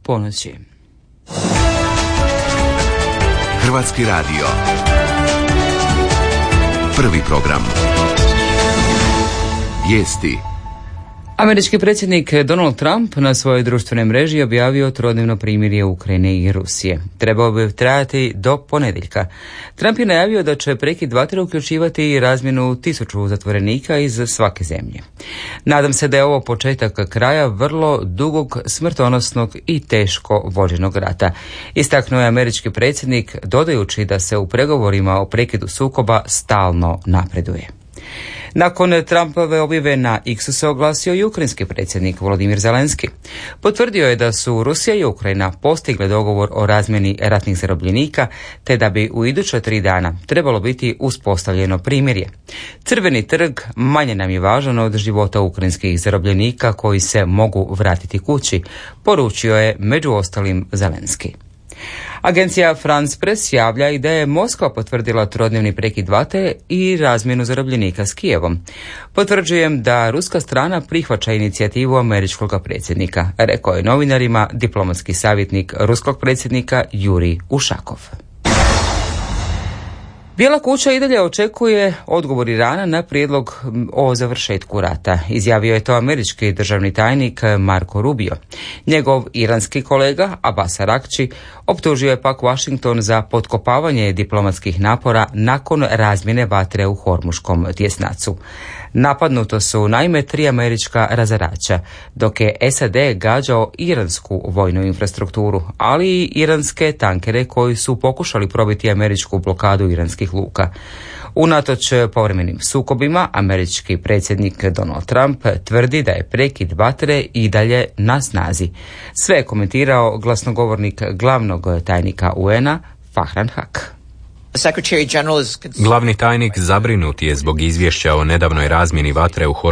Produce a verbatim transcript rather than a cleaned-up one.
ponoći. Hrvatski radio. Prvi program. Vijesti. Američki predsjednik Donald Trump na svojoj društvenoj mreži objavio trodnevno primirje Ukrajine i Rusije. Trebao bi trajati do ponedjeljka. Trump je najavio da će prekid vatre uključivati i razmjenu tisuću zatvorenika iz svake zemlje. Nadam se da je ovo početak kraja vrlo dugog, smrtonosnog i teško vođenog rata, istaknuo je američki predsjednik, dodajući da se u pregovorima o prekidu sukoba stalno napreduje. Nakon Trumpove objave na X-u se oglasio i ukrajinski predsjednik Volodimir Zelenski. Potvrdio je da su Rusija i Ukrajina postigle dogovor o razmjeni ratnih zarobljenika, te da bi u iduća tri dana trebalo biti uspostavljeno primirje. Crveni trg manje nam je važan od života ukrajinskih zarobljenika koji se mogu vratiti kući, poručio je među ostalim Zelenski. Agencija France Press javlja i da je Moskva potvrdila trodnevni prekid vatre i razmjenu zarobljenika s Kijevom. Potvrđujem da ruska strana prihvaća inicijativu američkog predsjednika, rekao je novinarima diplomatski savjetnik ruskog predsjednika Jurij Ušakov. Bijela kuća i dalje očekuje odgovor Irana na prijedlog o završetku rata. Izjavio je to američki državni tajnik Marco Rubio. Njegov iranski kolega Abbas Araghči optužio je pak Washington za potkopavanje diplomatskih napora nakon razmjene vatre u Hormuškom tjesnacu. Napadnuto su naime tri američka razarača, dok je S A D gađao iransku vojnu infrastrukturu, ali i iranske tankere koji su pokušali probiti američku blokadu iranskih luka. Unatoč povremenim sukobima, američki predsjednik Donald Trump tvrdi da je prekid vatre i dalje na snazi. Sve je komentirao glasnogovornik glavnog tajnika U N-a Farhan Haq. Glavni tajnik zabrinut je zbog izvješća o nedavnoj razmjeni vatre u